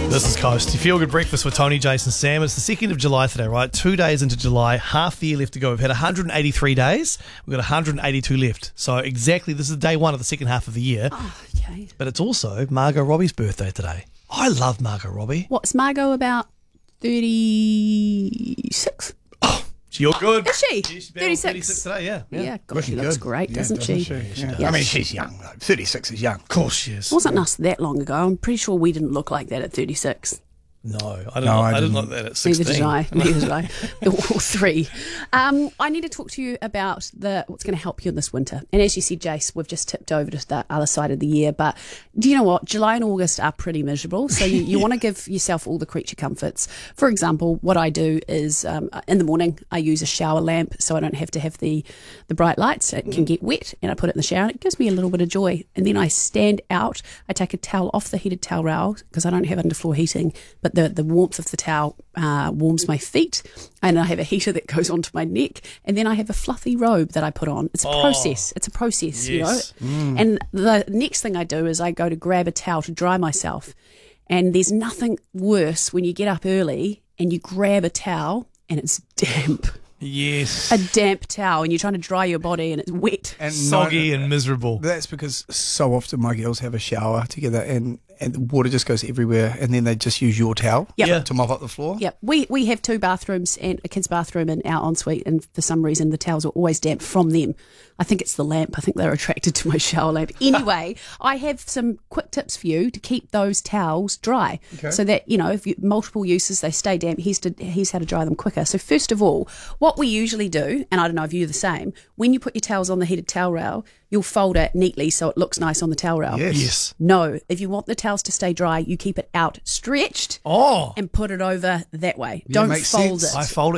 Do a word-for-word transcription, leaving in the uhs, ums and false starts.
This is Coast. You feel good breakfast with Tony, Jason, Sam. It's the second of July today, right? Two days into July, half the year left to go. We've had one hundred eighty-three days. We've got one hundred eighty-two left. So exactly, this is day one of the second half of the year. Oh, okay. But it's also Margot Robbie's birthday today. I love Margot Robbie. What's Margot about? thirty-six? You're good. Is she? She's about thirty-six. thirty-six today, yeah. Yeah, God, Looking she looks good. great, Yeah, doesn't, she? Yeah. Yeah. I mean, she's young, though. thirty-six is young. Of course she is. It wasn't us that long ago. I'm pretty sure we didn't look like that at thirty-six. No, I didn't, No, like, I I didn't didn't. like that at sixteen. Neither did I. Neither did I. All three. Um, I need to talk to you about the what's going to help you in this winter. And as you said, Jace, we've just tipped over to the other side of the year. But do you know what? July and August are pretty miserable. So you, you want to give yourself all the creature comforts. For example, what I do is um, in the morning, I use a shower lamp so I don't have to have the, the bright lights. It can get wet and I put it in the shower and it gives me a little bit of joy. And then I stand out. I take a towel off the heated towel rail because I don't have underfloor heating, but the, the warmth of the towel uh, warms my feet, and I have a heater that goes onto my neck, and then I have a fluffy robe that I put on. It's a Oh, process. It's a process, yes. you know. And the next thing I do is I go to grab a towel to dry myself, and there's nothing worse when you get up early and you grab a towel and it's damp. Yes. A damp towel, and you're trying to dry your body and it's wet. And Soggy no- and miserable. That's because so often my girls have a shower together and, and the water just goes everywhere, and then they just use your towel Yep. Yeah. to mop up the floor. Yep, we we have two bathrooms and a kid's bathroom in our ensuite, and for some reason the towels are always damp from them. I think it's the lamp. I think they're attracted to my shower lamp. Anyway, I have some quick tips for you to keep those towels dry, Okay. so that you know if you multiple uses they stay damp. Here's to here's how to dry them quicker. So first of all, what we usually do, and I don't know if you're the same, when you put your towels on the heated towel rail, you'll fold it neatly so it looks nice on the towel rail. Yes. Yes. No, if you want the towels to stay dry, you keep it out stretched Oh, and put it over that way. Yeah, Don't makes fold sense. it. I fold it.